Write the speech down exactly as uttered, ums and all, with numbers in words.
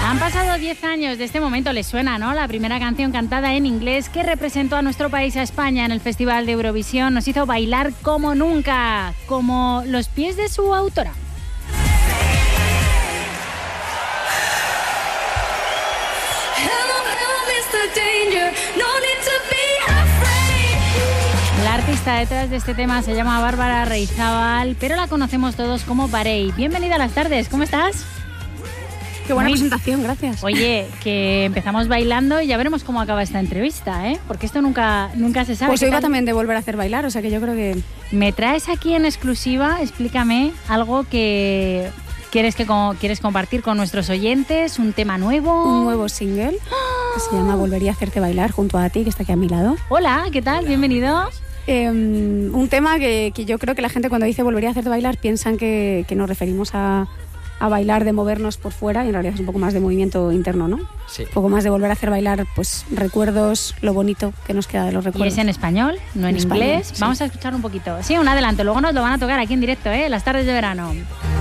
Han pasado diez años de este momento, les suena, ¿no? La primera canción cantada en inglés que representó a nuestro país, a España, en el Festival de Eurovisión. Nos hizo bailar como nunca, como los pies de su autora. La artista detrás de este tema se llama Bárbara Reizábal, pero la conocemos todos como Barei. Bienvenida a Las Tardes, ¿cómo estás? Qué buena Muy... presentación, gracias. Oye, que empezamos bailando y ya veremos cómo acaba esta entrevista, ¿eh? Porque esto nunca, nunca se sabe. Pues hoy va también de volver a hacer bailar, o sea que yo creo que... Me traes aquí en exclusiva, explícame algo que quieres, que quieres compartir con nuestros oyentes, un tema nuevo. Un nuevo single que se llama Volvería a hacerte bailar, junto a ti, que está aquí a mi lado. Hola, ¿qué tal? Bienvenidos. Eh, un tema que, que yo creo que la gente cuando dice Volvería a hacerte bailar piensan que, que nos referimos a... a bailar, de movernos por fuera, y en realidad es un poco más de movimiento interno, ¿no? Sí. Un poco más de volver a hacer bailar, pues, recuerdos, lo bonito que nos queda de los recuerdos. Y es en español, no en, en inglés. Español, sí. Vamos a escuchar un poquito. Sí, un adelanto, luego nos lo van a tocar aquí en directo, ¿eh? Las tardes de verano.